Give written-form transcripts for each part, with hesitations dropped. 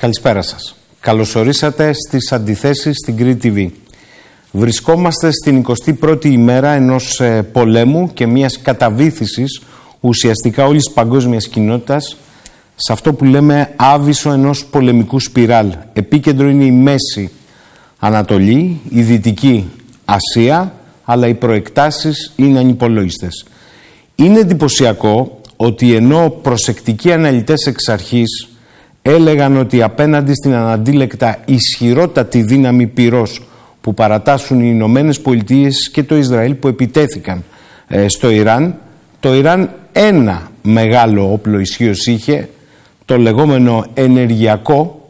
Καλησπέρα σας. Καλωσορίσατε στις Αντιθέσεις στην Κρήτη TV. Βρισκόμαστε στην 21η ημέρα ενός πολέμου και μιας καταβήθησης ουσιαστικά όλης της παγκόσμιας κοινότητας σε αυτό που λέμε άβυσσο ενός πολεμικού σπιράλ. Επίκεντρο είναι η Μέση Ανατολή, η Δυτική Ασία, αλλά οι προεκτάσεις είναι ανυπολόγιστες. Είναι εντυπωσιακό ότι ενώ προσεκτικοί αναλυτές εξ αρχής έλεγαν ότι απέναντι στην αναντίλεκτα ισχυρότατη δύναμη πυρός που παρατάσσουν οι Ηνωμένες Πολιτείες και το Ισραήλ που επιτέθηκαν στο Ιράν, το Ιράν ένα μεγάλο όπλο ισχύος είχε, το λεγόμενο ενεργειακό.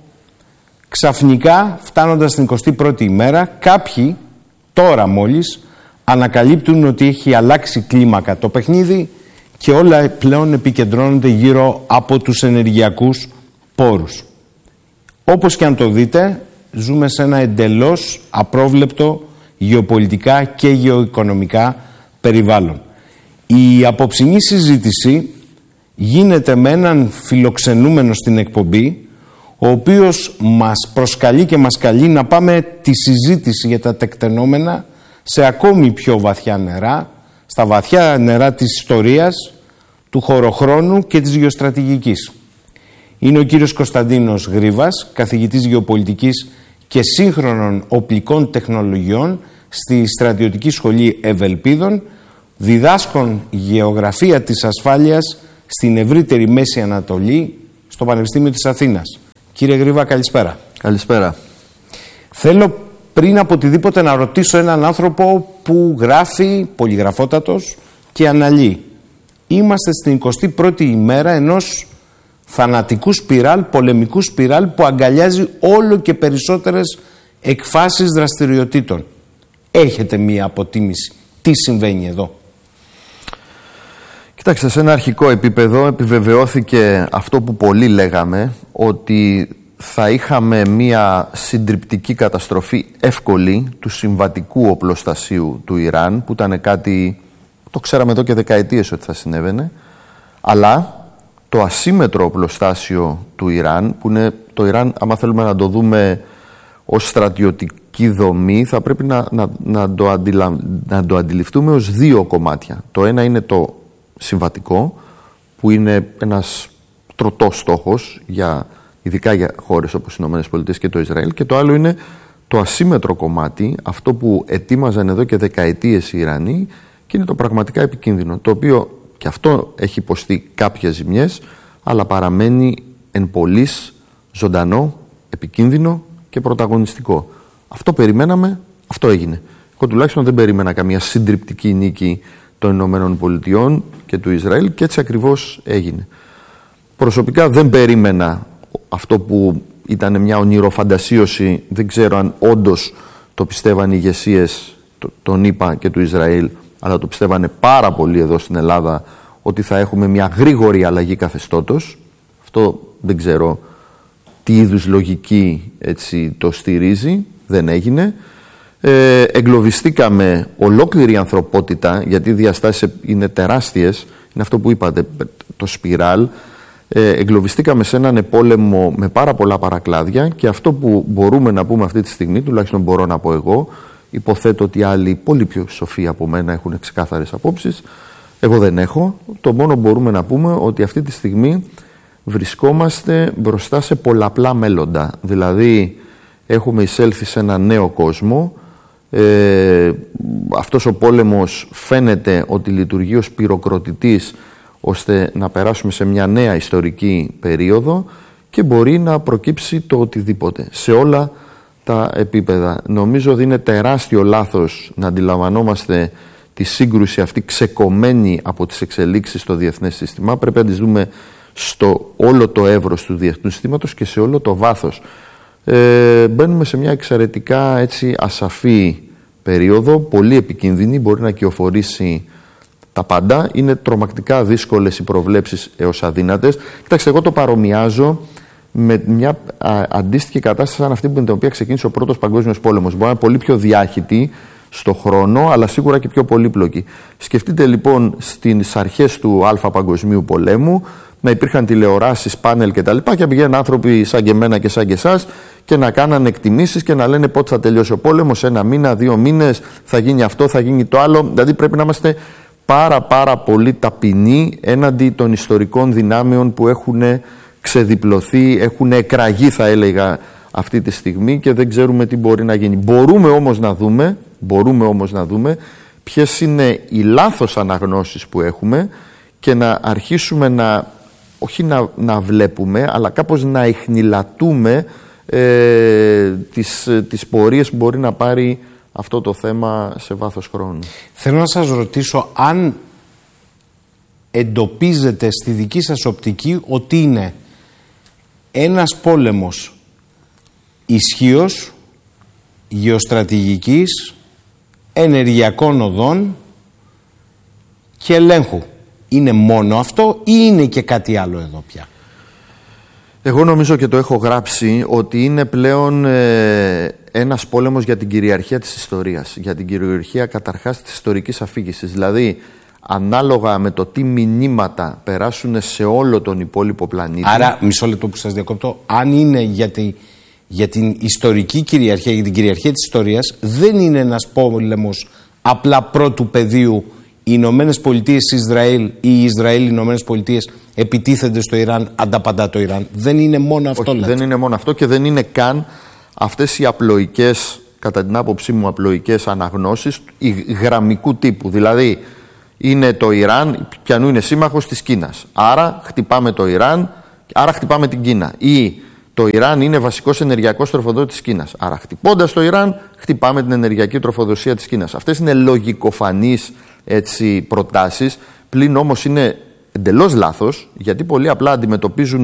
Ξαφνικά, φτάνοντας στην 21η ημέρα, κάποιοι τώρα μόλις ανακαλύπτουν ότι έχει αλλάξει κλίμακα το παιχνίδι και όλα πλέον επικεντρώνονται γύρω από τους ενεργειακούς πόρους. Όπως και αν το δείτε, ζούμε σε ένα εντελώς απρόβλεπτο γεωπολιτικά και γεωοικονομικά περιβάλλον. Η απόψινή συζήτηση γίνεται με έναν φιλοξενούμενο στην εκπομπή, ο οποίος μας προσκαλεί και μας καλεί να πάμε τη συζήτηση για τα τεκτενόμενα σε ακόμη πιο βαθιά νερά, στα βαθιά νερά της ιστορίας, του χωροχρόνου και της γεωστρατηγικής. Είναι ο κύριος Κωνσταντίνος Γρίβας, καθηγητής γεωπολιτικής και σύγχρονων οπλικών τεχνολογιών στη Στρατιωτική Σχολή Ευελπίδων, διδάσκων γεωγραφία της ασφάλειας στην ευρύτερη Μέση Ανατολή στο Πανεπιστήμιο της Αθήνας. Κύριε Γρίβα, καλησπέρα. Καλησπέρα. Θέλω πριν από οτιδήποτε να ρωτήσω έναν άνθρωπο που γράφει, πολυγραφότατος και αναλύει. Είμαστε στην 21η ημέρα ενός θανατικού σπιράλ, πολεμικού σπιράλ που αγκαλιάζει όλο και περισσότερες εκφάσεις δραστηριοτήτων. Έχετε μία αποτίμηση? Τι συμβαίνει εδώ? Κοιτάξτε, σε ένα αρχικό επίπεδο επιβεβαιώθηκε αυτό που πολλοί λέγαμε, ότι θα είχαμε μία συντριπτική καταστροφή εύκολη του συμβατικού οπλοστασίου του Ιράν, που ήταν κάτι, το ξέραμε εδώ και δεκαετίες ότι θα συνέβαινε, αλλά το ασύμετρο οπλοστάσιο του Ιράν, που είναι το Ιράν, άμα θέλουμε να το δούμε ως στρατιωτική δομή, θα πρέπει να το αντιληφθούμε ως δύο κομμάτια. Το ένα είναι το συμβατικό, που είναι ένας τροτός στόχος, ειδικά για χώρες όπως οι ΗΠΑ και το Ισραήλ, και το άλλο είναι το ασύμετρο κομμάτι, αυτό που ετοίμαζαν εδώ και δεκαετίες οι Ιρανοί και είναι το πραγματικά επικίνδυνο, το οποίο και αυτό έχει υποστεί κάποιες ζημιές, αλλά παραμένει εν πολλοίς ζωντανό, επικίνδυνο και πρωταγωνιστικό. Αυτό περιμέναμε, αυτό έγινε. Εγώ τουλάχιστον δεν περίμενα καμία συντριπτική νίκη των Ηνωμένων Πολιτειών και του Ισραήλ και έτσι ακριβώς έγινε. Προσωπικά δεν περίμενα αυτό που ήταν μια ονειροφαντασίωση, δεν ξέρω αν όντως το πιστεύαν οι ηγεσίες των ΗΠΑ και του Ισραήλ, αλλά το πιστεύανε πάρα πολύ εδώ στην Ελλάδα, ότι θα έχουμε μια γρήγορη αλλαγή καθεστώτος. Αυτό δεν ξέρω τι είδους λογική έτσι το στηρίζει, δεν έγινε. Εγκλωβιστήκαμε ολόκληρη η ανθρωπότητα, γιατί οι διαστάσεις είναι τεράστιες, είναι αυτό που είπατε, το σπιράλ. Εγκλωβιστήκαμε σε έναν πόλεμο με πάρα πολλά παρακλάδια και αυτό που μπορούμε να πούμε αυτή τη στιγμή, τουλάχιστον μπορώ να πω εγώ, υποθέτω ότι άλλοι πολύ πιο σοφοί από μένα έχουν ξεκάθαρες απόψεις, εγώ δεν έχω. Το μόνο μπορούμε να πούμε ότι αυτή τη στιγμή βρισκόμαστε μπροστά σε πολλαπλά μέλλοντα. Δηλαδή έχουμε εισέλθει σε ένα νέο κόσμο. Αυτός ο πόλεμος φαίνεται ότι λειτουργεί ως πυροκροτητής ώστε να περάσουμε σε μια νέα ιστορική περίοδο και μπορεί να προκύψει το οτιδήποτε σε όλα τα επίπεδα. Νομίζω ότι είναι τεράστιο λάθος να αντιλαμβανόμαστε τη σύγκρουση αυτή ξεκομμένη από τις εξελίξεις στο διεθνές σύστημα. Πρέπει να τις δούμε στο όλο το εύρος του διεθνούς συστήματος και σε όλο το βάθος. Μπαίνουμε σε μια εξαιρετικά έτσι ασαφή περίοδο, πολύ επικίνδυνη, μπορεί να κυοφορήσει τα πάντα. Είναι τρομακτικά δύσκολες οι προβλέψεις έως αδύνατες. Κοιτάξτε, εγώ το παρομοιάζω με μια αντίστοιχη κατάσταση σαν αυτή με την οποία ξεκίνησε ο Πρώτος Παγκόσμιος Πόλεμος. Μπορεί να είναι πολύ πιο διάχυτη στο χρόνο, αλλά σίγουρα και πιο πολύπλοκη. Σκεφτείτε λοιπόν στις αρχές του Α Παγκοσμίου Πολέμου, να υπήρχαν τηλεοράσεις, πάνελ κτλ. Και πηγαίνουν άνθρωποι σαν και εμένα και σαν και εσάς και να κάνανε εκτιμήσεις και να λένε πότε θα τελειώσει ο πόλεμος, 1 μήνα, 2 μήνες, θα γίνει αυτό, θα γίνει το άλλο. Δηλαδή πρέπει να είμαστε πάρα πολύ ταπεινοί έναντι των ιστορικών δυνάμεων που έχουν ξεδιπλωθεί, έχουν εκραγεί, θα έλεγα, αυτή τη στιγμή και δεν ξέρουμε τι μπορεί να γίνει. Μπορούμε όμως να δούμε ποιες είναι οι λάθος αναγνώσεις που έχουμε και να αρχίσουμε όχι να βλέπουμε, αλλά κάπως να ιχνηλατούμε τις πορείες που μπορεί να πάρει αυτό το θέμα σε βάθος χρόνου. Θέλω να σας ρωτήσω αν εντοπίζετε στη δική σας οπτική ότι είναι ένας πόλεμος ισχύος, γεωστρατηγικής, ενεργειακών οδών και ελέγχου. Είναι μόνο αυτό ή είναι και κάτι άλλο εδώ πια? Εγώ νομίζω και το έχω γράψει ότι είναι πλέον ένας πόλεμος για την κυριαρχία της ιστορίας, για την κυριαρχία καταρχάς της ιστορικής αφήγησης. Δηλαδή, ανάλογα με το τι μηνύματα περάσουν σε όλο τον υπόλοιπο πλανήτη. Άρα, μισό λεπτό που σας διακόπτω, αν είναι για την ιστορική κυριαρχία, για την κυριαρχία της ιστορίας, δεν είναι ένας πόλεμος απλά πρώτου πεδίου. Οι Ηνωμένες Πολιτείες Ισραήλ ή οι Ισραήλ οι Ηνωμένες Πολιτείες επιτίθενται στο Ιράν, ανταπαντά το Ιράν. Δεν είναι μόνο αυτό. Όχι, δεν είναι μόνο αυτό και δεν είναι καν αυτές οι απλοϊκές, κατά την άποψή μου, απλοϊκές αναγνώσεις γραμμικού τύπου. Δηλαδή, είναι το Ιράν, πιανού είναι σύμμαχος της Κίνας. Άρα χτυπάμε το Ιράν, άρα χτυπάμε την Κίνα. Ή το Ιράν είναι βασικός ενεργειακός τροφοδότης της Κίνας. Άρα χτυπώντας το Ιράν, χτυπάμε την ενεργειακή τροφοδοσία της Κίνας. Αυτές είναι λογικοφανείς προτάσεις, πλην όμως είναι εντελώς λάθος, γιατί πολύ απλά αντιμετωπίζουν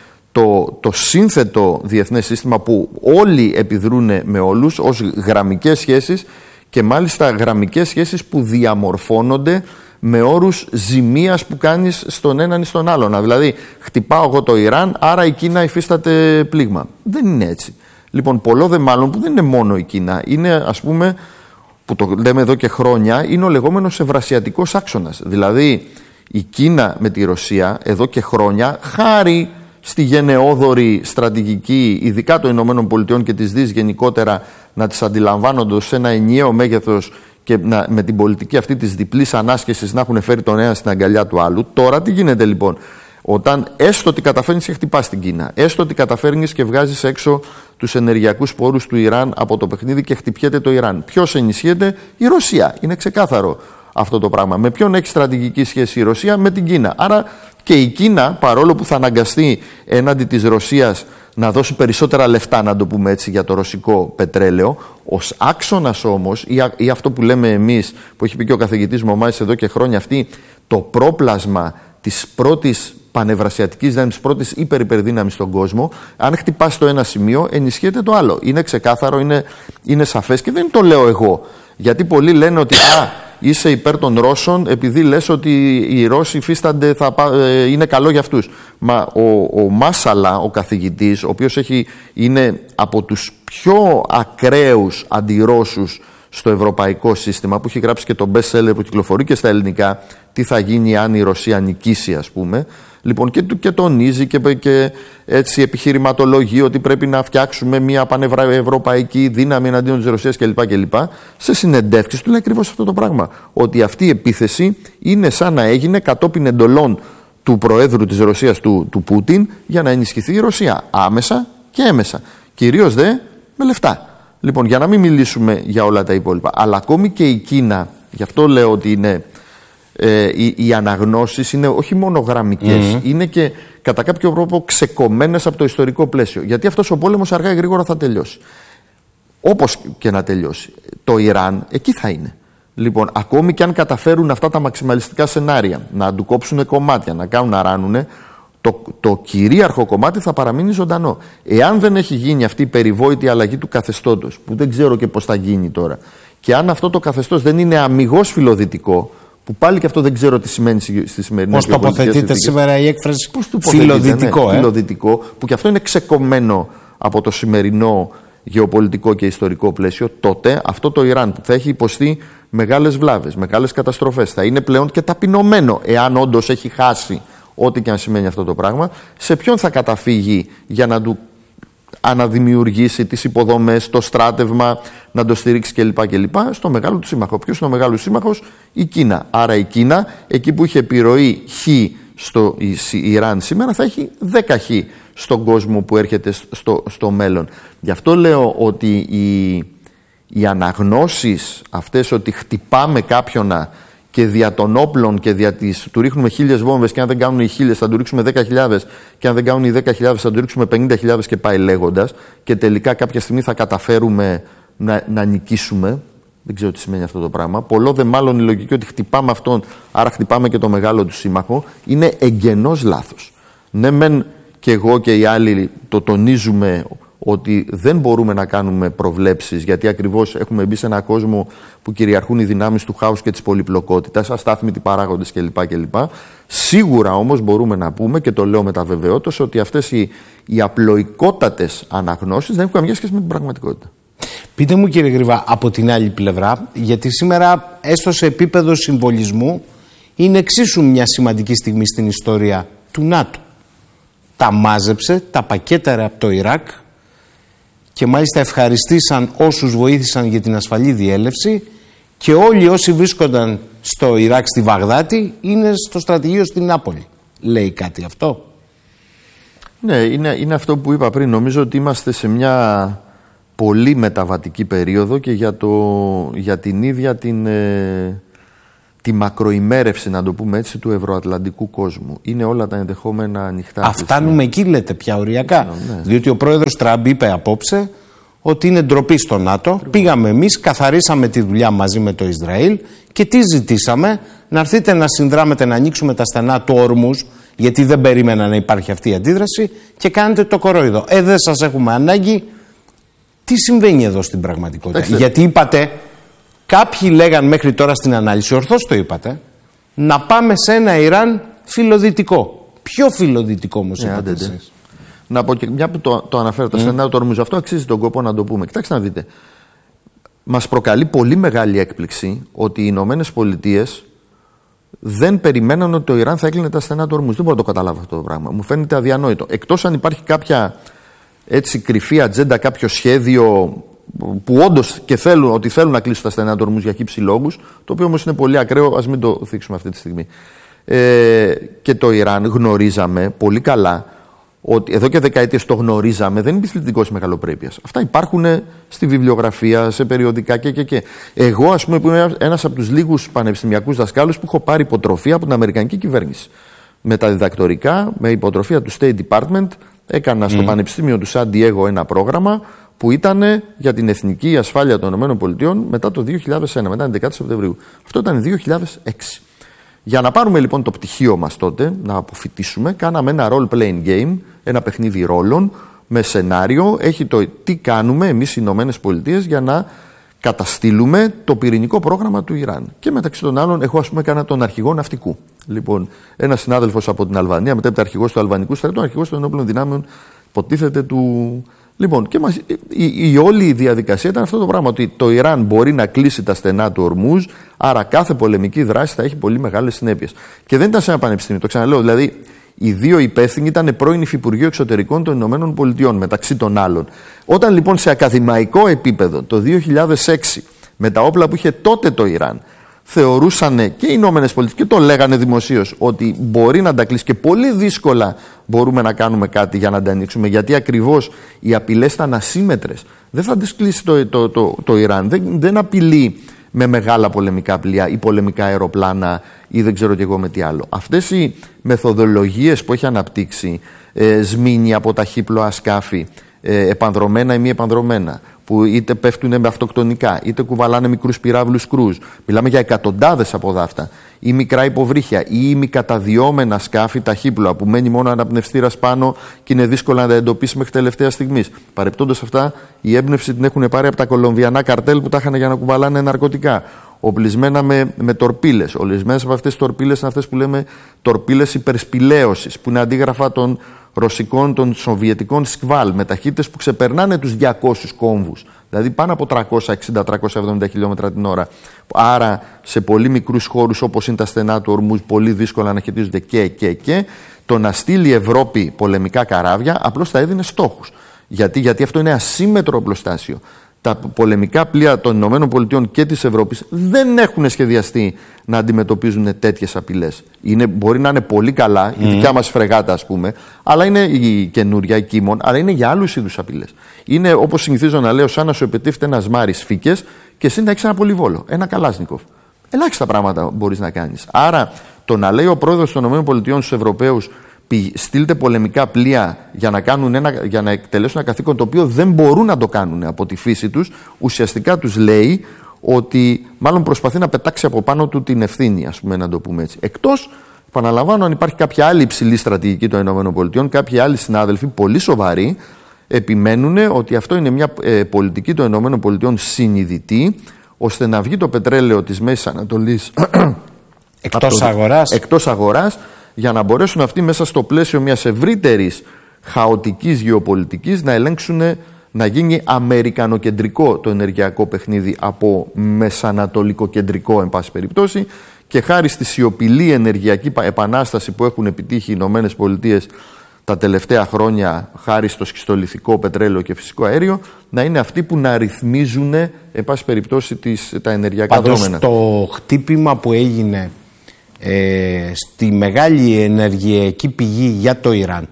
το σύνθετο διεθνές σύστημα που όλοι επιδρούν με όλους ως γραμμικές σχέσεις και μάλιστα γραμμικές σχέσεις που διαμορφώνονται με όρους ζημίας που κάνεις στον έναν ή στον άλλον. Δηλαδή, χτυπάω εγώ το Ιράν, άρα η Κίνα υφίσταται πλήγμα. Δεν είναι έτσι. Λοιπόν, πολλό δε μάλλον που δεν είναι μόνο η Κίνα, είναι, ας πούμε, που το λέμε εδώ και χρόνια, είναι ο λεγόμενος ευρασιατικός άξονας. Δηλαδή, η Κίνα με τη Ρωσία εδώ και χρόνια, χάρη στη γενναιόδορη στρατηγική, ειδικά των Ηνωμένων Πολιτειών και της ΔΙΣ γενικότερα, να τις αντιλαμβάνονται σε ένα ενιαίο μέγεθος και με την πολιτική αυτή της διπλής ανάσχεσης να έχουν φέρει τον ένα στην αγκαλιά του άλλου. Τώρα τι γίνεται λοιπόν? Όταν έστω ότι καταφέρνεις και χτυπάς την Κίνα, έστω ότι καταφέρνεις και βγάζεις έξω τους ενεργειακούς πόρους του Ιράν από το παιχνίδι και χτυπιέται το Ιράν, ποιος ενισχύεται? Η Ρωσία. Είναι ξεκάθαρο αυτό το πράγμα. Με ποιον έχει στρατηγική σχέση η Ρωσία? Με την Κίνα. Άρα και η Κίνα, παρόλο που θα αναγκαστεί έναντι της Ρωσίας να δώσει περισσότερα λεφτά, να το πούμε έτσι, για το ρωσικό πετρέλαιο, ως άξονας όμως, ή αυτό που λέμε εμείς, που έχει πει και ο καθηγητής Μωμάης εδώ και χρόνια, αυτή το πρόπλασμα της πρώτης πανευρασιατικής δύναμης, της πρώτης υπερδύναμης στον κόσμο, αν χτυπάς το ένα σημείο, ενισχύεται το άλλο. Είναι ξεκάθαρο, είναι σαφές και δεν το λέω εγώ. Γιατί πολλοί λένε ότι είσαι υπέρ των Ρώσων επειδή λες ότι οι Ρώσοι υφίστανται, είναι καλό για αυτούς. Μα ο Μάσαλα, ο καθηγητής, ο οποίος είναι από τους πιο ακραίους αντιρώσους στο ευρωπαϊκό σύστημα, που έχει γράψει και το best seller που κυκλοφορεί και στα ελληνικά, τι θα γίνει αν η Ρωσία νικήσει, ας πούμε. Λοιπόν, και τονίζει και έτσι επιχειρηματολογεί ότι πρέπει να φτιάξουμε μια πανευρωπαϊκή δύναμη εναντίον της Ρωσίας κλπ. Σε συνεντεύξεις του λέει ακριβώς αυτό το πράγμα. Ότι αυτή η επίθεση είναι σαν να έγινε κατόπιν εντολών του Προέδρου της Ρωσίας, του Πούτιν, για να ενισχυθεί η Ρωσία άμεσα και έμεσα. Κυρίως δε με λεφτά. Λοιπόν, για να μην μιλήσουμε για όλα τα υπόλοιπα. Αλλά ακόμη και η Κίνα, γι' αυτό λέω ότι είναι. Οι αναγνώσεις είναι όχι μόνο γραμμικές, είναι και κατά κάποιο τρόπο ξεκομμένες από το ιστορικό πλαίσιο. Γιατί αυτός ο πόλεμος αργά ή γρήγορα θα τελειώσει. Όπως και να τελειώσει. Το Ιράν εκεί θα είναι. Λοιπόν, ακόμη και αν καταφέρουν αυτά τα μαξιμαλιστικά σενάρια, να του κόψουν κομμάτια, να κάνουν να ράνουν, το κυρίαρχο κομμάτι θα παραμείνει ζωντανό. Εάν δεν έχει γίνει αυτή η περιβόητη αλλαγή του καθεστώτος, που δεν ξέρω και πώς θα γίνει τώρα, και αν αυτό το καθεστώς δεν είναι αμιγώς φιλοδυτικό, που πάλι και αυτό δεν ξέρω τι σημαίνει στη σημερινή Πώς τοποθετείται σήμερα η έκφραση φιλοδυτικό, φιλοδυτικό, που και αυτό είναι ξεκομμένο από το σημερινό γεωπολιτικό και ιστορικό πλαίσιο, τότε αυτό το Ιράν που θα έχει υποστεί μεγάλες βλάβες, μεγάλες καταστροφές, θα είναι πλέον και ταπεινωμένο, εάν όντως έχει χάσει ό,τι και αν σημαίνει αυτό το πράγμα, σε ποιον θα καταφύγει για να του αναδημιουργήσει τις υποδομές, το στράτευμα, να το στηρίξει κλπ. Στο μεγάλο του σύμμαχο. Ποιος είναι ο μεγάλος σύμμαχος? Η Κίνα. Άρα η Κίνα, εκεί που είχε επιρροή χ στο Ιράν σήμερα, θα έχει 10 χ στον κόσμο που έρχεται στο μέλλον. Γι' αυτό λέω ότι οι αναγνώσεις αυτές ότι χτυπάμε κάποιον και δια των όπλων και του ρίχνουμε 1.000 βόμβες και αν δεν κάνουν οι 1.000 θα του ρίξουμε 10.000 και αν δεν κάνουν οι 10.000 θα του ρίξουμε 50.000 και πάει λέγοντας, και τελικά κάποια στιγμή θα καταφέρουμε να νικήσουμε. Δεν ξέρω τι σημαίνει αυτό το πράγμα. Πολλό δε μάλλον η λογική ότι χτυπάμε αυτόν, άρα χτυπάμε και το μεγάλο του σύμμαχο, είναι εγγενώς λάθος. Ναι, μεν και εγώ και οι άλλοι το τονίζουμε ότι δεν μπορούμε να κάνουμε προβλέψεις, γιατί ακριβώς έχουμε μπει σε έναν κόσμο που κυριαρχούν οι δυνάμεις του χάους και της πολυπλοκότητας, αστάθμητοι παράγοντες κλπ. Σίγουρα όμως μπορούμε να πούμε, και το λέω με τα βεβαιότητας, ότι αυτές οι απλοϊκότατες αναγνώσεις δεν έχουν καμία σχέση με την πραγματικότητα. Πείτε μου, κύριε Γρήβα, από την άλλη πλευρά, γιατί σήμερα έστω σε επίπεδο συμβολισμού είναι εξίσου μια σημαντική στιγμή στην ιστορία του ΝΑΤΟ. Τα μάζεψε, τα πακέταρε από το Ιράκ και μάλιστα ευχαριστήσαν όσους βοήθησαν για την ασφαλή διέλευση, και όλοι όσοι βρίσκονταν στο Ιράκ, στη Βαγδάτη, είναι στο στρατηγείο στην Νάπολη. Λέει κάτι αυτό? Ναι, είναι αυτό που είπα πριν. Νομίζω ότι είμαστε σε μια πολύ μεταβατική περίοδο και για την ίδια τη μακροημέρευση, να το πούμε έτσι, του ευρωατλαντικού κόσμου. Είναι όλα τα ενδεχόμενα ανοιχτά. Φτάνουμε εκεί, λέτε, πια οριακά. Ναι. Διότι ο πρόεδρος Τραμπ είπε απόψε ότι είναι ντροπή στο ΝΑΤΟ. Ακριβώς. Πήγαμε εμείς, καθαρίσαμε τη δουλειά μαζί με το Ισραήλ και τι ζητήσαμε? Να έρθετε να συνδράμετε, να ανοίξουμε τα στενά του Ορμούζ, γιατί δεν περίμενα να υπάρχει αυτή η αντίδραση, και κάνετε το κορόιδο. Δεν σας έχουμε ανάγκη. Τι συμβαίνει εδώ στην πραγματικότητα? Γιατί είπατε, κάποιοι λέγαν μέχρι τώρα στην ανάλυση, ορθώς το είπατε, να πάμε σε ένα Ιράν φιλοδυτικό. Πιο φιλοδυτικό όμως είπατε εσείς. Να πω και μια που το αναφέρατε, στενά το Ορμούζ, αυτό αξίζει τον κόπο να το πούμε. Κοιτάξτε να δείτε. Μας προκαλεί πολύ μεγάλη έκπληξη ότι οι Ηνωμένες Πολιτείες δεν περιμέναν ότι το Ιράν θα έκλεινε τα στενά του Ορμούζ. Δεν μπορώ να το καταλάβω αυτό το πράγμα. Μου φαίνεται αδιανόητο. Εκτός αν υπάρχει κάποια έτσι κρυφή ατζέντα, κάποιο σχέδιο που όντως και θέλουν να κλείσουν τα στενά του Ορμούζ για χύψη λόγους, το οποίο όμως είναι πολύ ακραίο, ας μην το θίξουμε αυτή τη στιγμή. Και το Ιράν γνωρίζαμε πολύ καλά, ότι εδώ και δεκαετίες το γνωρίζαμε, δεν είναι επιθυμητικός μεγαλοπρέπειας. Αυτά υπάρχουν στη βιβλιογραφία, σε περιοδικά και. Εγώ, ας πούμε, που είμαι ένας από τους λίγους πανεπιστημιακούς δασκάλους που έχω πάρει υποτροφία από την Αμερικανική κυβέρνηση. Με τα διδακτορικά, με υποτροφία του State Department, έκανα στο Πανεπιστήμιο του Σαν Ντιέγο ένα πρόγραμμα που ήταν για την εθνική ασφάλεια των ΗΠΑ μετά το 2001, μετά την 11η Σεπτεμβρίου. Αυτό ήταν 2006. Για να πάρουμε λοιπόν το πτυχίο μας τότε, να αποφοιτήσουμε, κάναμε ένα role-playing game, ένα παιχνίδι ρόλων, με σενάριο, έχει το τι κάνουμε εμείς οι Ηνωμένες Πολιτείες για να καταστήλουμε το πυρηνικό πρόγραμμα του Ιράν. Και μεταξύ των άλλων, εγώ ας πούμε έκανα τον αρχηγό ναυτικού. Λοιπόν, ένας συνάδελφος από την Αλβανία, μετέπειτα αρχηγός του Αλβανικού στρατού, αρχηγός των ενόπλων δυνάμεων, υποτίθεται του. Λοιπόν, και η όλη η διαδικασία ήταν αυτό το πράγμα, ότι το Ιράν μπορεί να κλείσει τα στενά του Ορμούζ, άρα κάθε πολεμική δράση θα έχει πολύ μεγάλες συνέπειες. Και δεν ήταν σε ένα πανεπιστήμιο, το ξαναλέω. Δηλαδή, οι δύο υπεύθυνοι ήταν πρώην Υφυπουργείο Εξωτερικών των Ηνωμένων Πολιτειών, μεταξύ των άλλων. Όταν λοιπόν σε ακαδημαϊκό επίπεδο το 2006, με τα όπλα που είχε τότε το Ιράν, θεωρούσαν και οι Ηνωμένες Πολιτείες και το λέγανε δημοσίως ότι μπορεί να τα κλείσει και πολύ δύσκολα μπορούμε να κάνουμε κάτι για να τα ανοίξουμε, γιατί ακριβώς οι απειλές ήταν ασύμμετρες. Δεν θα τις κλείσει το Ιράν, δεν απειλεί με μεγάλα πολεμικά πλοία ή πολεμικά αεροπλάνα ή δεν ξέρω και εγώ με τι άλλο. Αυτές οι μεθοδολογίες που έχει αναπτύξει, σμήνη από ταχύπλοα σκάφη, επανδρωμένα ή μη επανδρωμένα, που είτε πέφτουν με αυτοκτονικά, είτε κουβαλάνε μικρούς πυράβλους κρούζ. Μιλάμε για εκατοντάδες από δάφτα, ή μικρά υποβρύχια, ή ημικαταδιώμενα σκάφη ταχύπλοα, που μένει μόνο αναπνευστήρας πάνω και είναι δύσκολο να τα εντοπίσει μέχρι τελευταία στιγμή. Παρεπτόντως αυτά, η έμπνευση την έχουν πάρει από τα κολομβιανά καρτέλ που τα είχαν για να κουβαλάνε ναρκωτικά. Οπλισμένα με τορπίλες. Οπλισμένες από αυτές τις τορπίλες είναι αυτές που λέμε τορπίλες υπερσπηλαίωσης, που είναι αντίγραφα των ρωσικών, των σοβιετικών σκβάλ με ταχύτητες που ξεπερνάνε τους 200 κόμβους, δηλαδή πάνω από 360-370 χιλιόμετρα την ώρα. Άρα σε πολύ μικρούς χώρους όπως είναι τα στενά του Ορμούζ πολύ δύσκολα να χαιτίζονται και το να στείλει η Ευρώπη πολεμικά καράβια απλώς θα έδινε στόχους. Γιατί αυτό είναι ασύμμετρο οπλοστάσιο. Τα πολεμικά πλοία των ΗΠΑ και της Ευρώπης δεν έχουν σχεδιαστεί να αντιμετωπίζουν τέτοιες απειλές. Μπορεί να είναι πολύ καλά, η δικιά μας φρεγάτα ας πούμε, αλλά είναι η καινούρια, η Κίμων, αλλά είναι για άλλους είδους απειλές. Είναι όπως συνηθίζω να λέω, σαν να σου επιτίθεται ένας Μάρης φύκες και εσύ να έχεις ένα πολυβόλο, ένα Καλάσνικοφ. Ελάχιστα πράγματα μπορείς να κάνεις. Άρα το να λέει ο πρόεδρος των ΗΠΑ στους Ευρωπαίους, στείλτε πολεμικά πλοία για να εκτελέσουν ένα καθήκον το οποίο δεν μπορούν να το κάνουν από τη φύση τους, ουσιαστικά τους λέει ότι μάλλον προσπαθεί να πετάξει από πάνω του την ευθύνη, ας πούμε, να το πούμε έτσι. Εκτός, επαναλαμβάνω, αν υπάρχει κάποια άλλη υψηλή στρατηγική των ΗΠΑ, κάποιοι άλλοι συνάδελφοι πολύ σοβαροί επιμένουν ότι αυτό είναι μια πολιτική των ΗΠΑ συνειδητή, ώστε να βγει το πετρέλαιο της Μέσης Ανατολής εκτός αγοράς, για να μπορέσουν αυτοί μέσα στο πλαίσιο μιας ευρύτερης χαοτικής γεωπολιτικής να ελέγξουν, να γίνει αμερικανοκεντρικό το ενεργειακό παιχνίδι από μεσανατολικοκεντρικό εν πάση περιπτώσει, και χάρη στη σιωπηλή ενεργειακή επανάσταση που έχουν επιτύχει οι Ηνωμένες Πολιτείες τα τελευταία χρόνια χάρη στο σχιστολιθικό πετρέλαιο και φυσικό αέριο, να είναι αυτοί που να ρυθμίζουν εν πάση περιπτώσει τα ενεργειακά δρόμενα. Το χτύπημα που έγινε στη μεγάλη ενεργειακή πηγή για το Ιράν,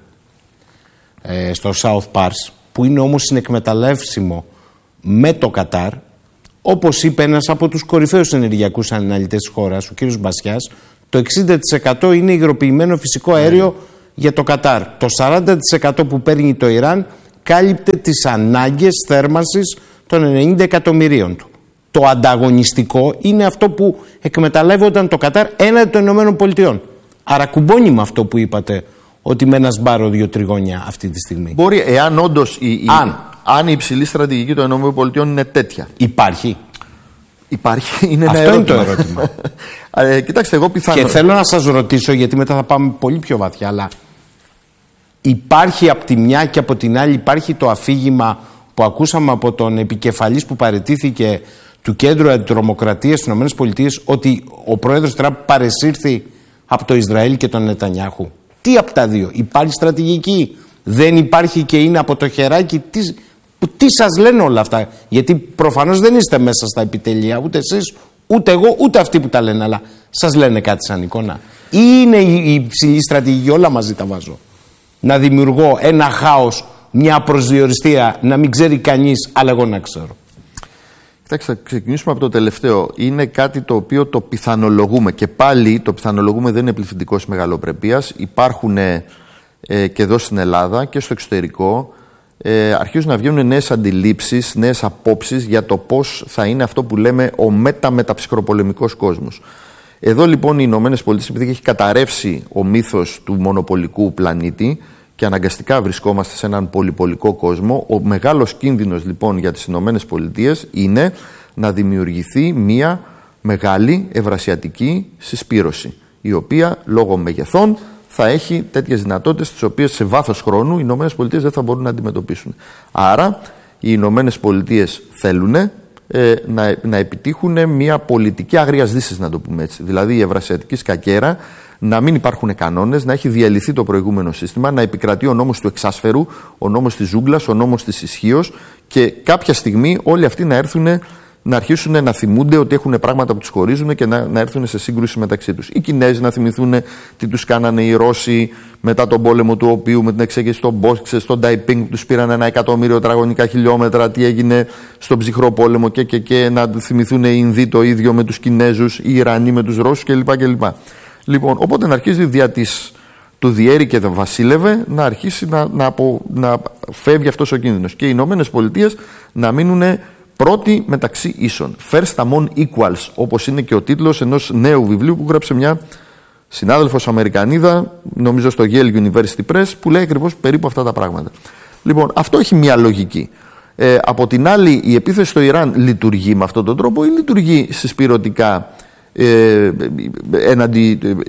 στο South Pars, που είναι όμως συνεκμεταλλεύσιμο με το Κατάρ, όπως είπε ένας από τους κορυφαίους ενεργειακούς αναλυτές της χώρας, ο κύριος Μπασιάς, το 60% είναι υγροποιημένο φυσικό αέριο για το Κατάρ. Το 40% που παίρνει το Ιράν κάλυπτε τις ανάγκες θέρμανσης των 90 εκατομμυρίων του. Το ανταγωνιστικό είναι αυτό που εκμεταλλεύονταν το Κατάρ έναντι των Ηνωμένων Πολιτειών. Άρα κουμπώνει με αυτό που είπατε, ότι με ένα σπάρο 2 τριγώνια αυτή τη στιγμή. Μπορεί, εάν όντως αν η υψηλή στρατηγική των ΗΠΑ είναι τέτοια. Υπάρχει. Είναι αυτό ένα είναι το ερώτημα. Κοιτάξτε, εγώ πιθανόν. Και θέλω να σας ρωτήσω, γιατί μετά θα πάμε πολύ πιο βαθιά, αλλά υπάρχει από τη μια και από την άλλη υπάρχει το αφήγημα που ακούσαμε από τον επικεφαλής που παραιτήθηκε του Κέντρου Αντιτρομοκρατίας στις ΗΠΑ, ότι ο πρόεδρος Τραμπ παρεσύρθη από το Ισραήλ και τον Νετανιάχου. Τι από τα δύο? Υπάρχει στρατηγική? Δεν υπάρχει και είναι από το χεράκι? Τι σας λένε όλα αυτά? Γιατί προφανώς δεν είστε μέσα στα επιτελεία, ούτε εσείς, ούτε εγώ, ούτε αυτοί που τα λένε, αλλά σας λένε κάτι σαν εικόνα? Ή είναι η υψηλή στρατηγική? Όλα μαζί τα βάζω. Να δημιουργώ ένα χάος, μια προσδιοριστία, να μην ξέρει κανείς, αλλά εγώ να ξέρω. Κοιτάξτε, θα ξεκινήσουμε από το τελευταίο. Είναι κάτι το οποίο το πιθανολογούμε. Και πάλι το πιθανολογούμε, δεν είναι πληθυντικός μεγαλοπρεπίας. Υπάρχουν και εδώ στην Ελλάδα και στο εξωτερικό. Αρχίζουν να βγαίνουν νέες αντιλήψεις, νέες απόψεις για το πώς θα είναι αυτό που λέμε ο μεταψυχροπολεμικός κόσμος. Εδώ λοιπόν οι Ηνωμένες Πολιτείες, επειδή έχει καταρρεύσει ο μύθος του μονοπολικού πλανήτη και αναγκαστικά βρισκόμαστε σε έναν πολυπολικό κόσμο, ο μεγάλος κίνδυνος λοιπόν για τις Ηνωμένες Πολιτείες είναι να δημιουργηθεί μια μεγάλη ευρασιατική συσπήρωση, η οποία λόγω μεγεθών θα έχει τέτοιες δυνατότητες, τις οποίες σε βάθος χρόνου οι Ηνωμένες Πολιτείες δεν θα μπορούν να αντιμετωπίσουν. Άρα οι Ηνωμένες Πολιτείες θέλουν να επιτύχουν μια πολιτική άγριας δύσης, να το πούμε έτσι. Δηλαδή η ευρασιατική σκακέρα, να μην υπάρχουν κανόνες, να έχει διαλυθεί το προηγούμενο σύστημα, να επικρατεί ο νόμος του εξάσφαιρου, ο νόμος της ζούγκλας, ο νόμος της ισχύως, και κάποια στιγμή όλοι αυτοί να αρχίσουν να θυμούνται ότι έχουν πράγματα που τους χωρίζουν και να έρθουν σε σύγκρουση μεταξύ τους. Οι Κινέζοι να θυμηθούν τι τους κάνανε οι Ρώσοι μετά τον πόλεμο του οποίου με την εξέγερση των Μπόξε, στον Ταϊπίνγκ που τους πήραν 1 εκατομμύριο τετραγωνικά χιλιόμετρα, τι έγινε στον ψυχρό πόλεμο και να θυμηθούν οι Ινδοί το ίδιο με τους Κινέζους, οι Ιρανοί με τους Ρώσους κλπ. Λοιπόν, οπότε να αρχίζει δια του διέρη και δεν βασίλευε να αρχίσει να φεύγει αυτός ο κίνδυνος. Και οι Ηνωμένες Πολιτείες να μείνουν πρώτοι μεταξύ ίσων. First among equals, όπως είναι και ο τίτλος ενός νέου βιβλίου που γράψε μια συνάδελφος Αμερικανίδα, νομίζω στο Yale University Press, που λέει ακριβώς περίπου αυτά τα πράγματα. Λοιπόν, αυτό έχει μια λογική. Από την άλλη, η επίθεση στο Ιράν λειτουργεί με αυτόν τον τρόπο ή λειτουργεί συσπηρωτικά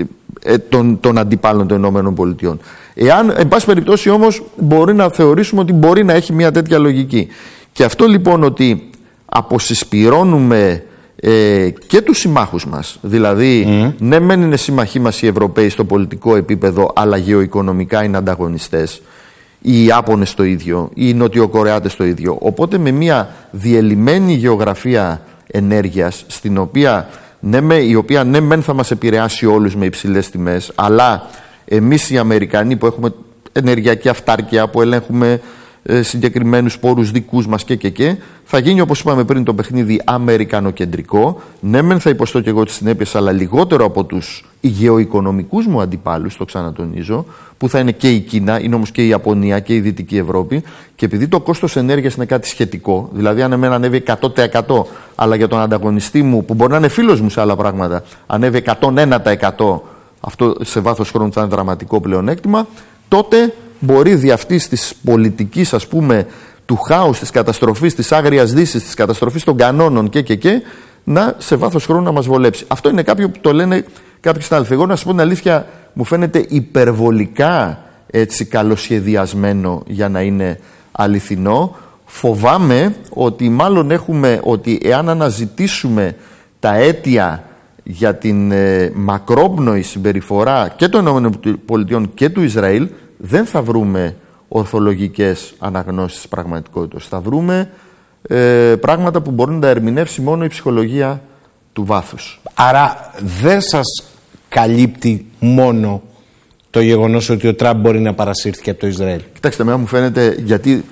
των αντιπάλων των ΗΠΑ. Εάν, εν πάση περιπτώσει όμως, μπορεί να θεωρήσουμε ότι μπορεί να έχει μια τέτοια λογική. Και αυτό λοιπόν ότι αποσυσπυρώνουμε και τους συμμάχους μας, δηλαδή ναι μεν είναι συμμαχοί μας οι Ευρωπαίοι στο πολιτικό επίπεδο, αλλά γεωοικονομικά είναι ανταγωνιστές, οι Ιάπωνες το ίδιο, οι Νοτιοκορεάτες το ίδιο, οπότε με μια διελειμμένη γεωγραφία ενέργειας, στην οποία η οποία ναι μεν θα μας επηρεάσει όλους με υψηλές τιμές, αλλά εμείς οι Αμερικανοί που έχουμε ενεργειακή αυτάρκεια, που ελέγχουμε συγκεκριμένους πόρους δικούς μας και θα γίνει, όπως είπαμε πριν, το παιχνίδι αμερικανοκεντρικό. Ναι μεν θα υποστώ και εγώ τις συνέπειες, αλλά λιγότερο από τους γεωοικονομικούς μου αντιπάλους, το ξανατονίζω, που θα είναι και η Κίνα, είναι όμως και η Ιαπωνία και η Δυτική Ευρώπη. Και επειδή το κόστος ενέργειας είναι κάτι σχετικό, δηλαδή αν εμένα ανέβει 100%, αλλά για τον ανταγωνιστή μου, που μπορεί να είναι φίλος μου σε άλλα πράγματα, ανέβει 101%, αυτό σε βάθος χρόνου θα είναι δραματικό πλεονέκτημα, τότε μπορεί δι' αυτής της πολιτικής, ας πούμε, του χάους, της καταστροφής, της άγριας δύσης, της καταστροφής των κανόνων και να σε βάθος χρόνου να μας βολέψει. Αυτό είναι κάποιο που το λένε κάποιοι συνάδελφοι. Εγώ να σας πω την αλήθεια, μου φαίνεται υπερβολικά έτσι καλοσχεδιασμένο για να είναι αληθινό. Φοβάμαι ότι μάλλον ότι εάν αναζητήσουμε τα αίτια για την μακρόπνοη συμπεριφορά και των ΗΠΑ και του Ισραήλ, δεν θα βρούμε ορθολογικές αναγνώσεις της πραγματικότητας. Θα βρούμε πράγματα που μπορεί να τα ερμηνεύσει μόνο η ψυχολογία του βάθους. Άρα δεν σας καλύπτει μόνο το γεγονός ότι ο Τραμπ μπορεί να παρασύρθηκε από το Ισραήλ? Κοιτάξτε, εμένα μου φαίνεται, γιατί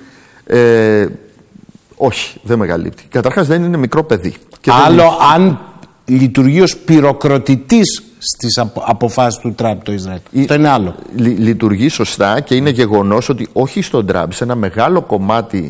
όχι, δεν με καλύπτει. Καταρχάς δεν είναι μικρό παιδί. Άλλο αν λειτουργεί ως πυροκροτητής στις αποφάσεις του Τραμπ το Ισραήλ. Αυτό είναι άλλο. Λειτουργεί σωστά και είναι γεγονός ότι όχι στον Τραμπ, σε ένα μεγάλο κομμάτι